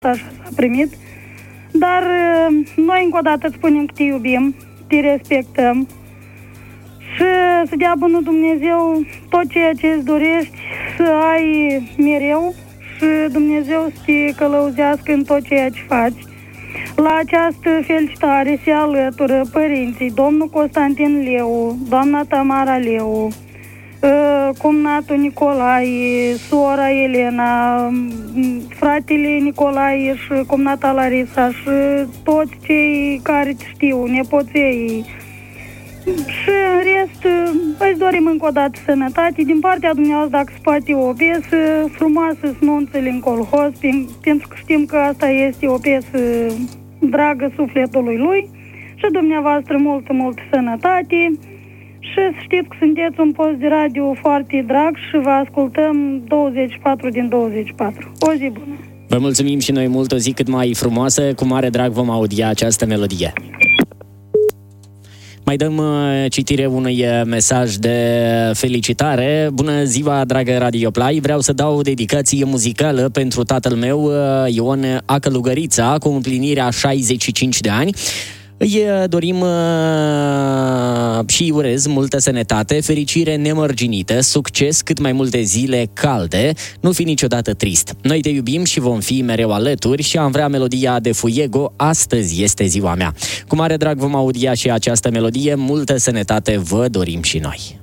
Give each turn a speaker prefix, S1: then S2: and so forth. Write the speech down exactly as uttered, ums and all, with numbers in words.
S1: așa s-a primit. Dar noi încă o dată îți spunem că te iubim, te respectăm și să dea bunul Dumnezeu tot ceea ce îți dorești să ai mereu și Dumnezeu să te călăuzească în tot ceea ce faci. La această felicitare se alătură părinții, domnul Constantin Leu, doamna Tamara Leu, cumnatul Nicolae, sora Elena, fratele Nicolae și cumnata Larisa și toți cei care știu, nepoței. Și în rest, îți dorim încă o dată sănătate. Din partea dumneavoastră, dacă se poate, o piesă frumoasă, Snunțele în colhoz, pentru că știm că asta este o piesă dragă sufletului lui. Și dumneavoastră multă, multă sănătate. Și să știți că sunteți un post de radio foarte drag și vă ascultăm douăzeci și patru din douăzeci și patru. O zi bună!
S2: Vă mulțumim și noi mult, o zi cât mai frumoasă. Cu mare drag vom audia această melodie. Mai dăm citire unui mesaj de felicitare. Bună ziua, dragă Radio Play. Vreau să dau o dedicație muzicală pentru tatăl meu, Ion Acălugărița, cu împlinirea șaizeci și cinci de ani. Îi dorim uh, și urez multă sănătate, fericire nemărginită, succes, cât mai multe zile calde, nu fi niciodată trist. Noi te iubim și vom fi mereu alături și am vrea melodia de Fuego, Astăzi este ziua mea. Cu mare drag vom audia și această melodie, multă sănătate vă dorim și noi.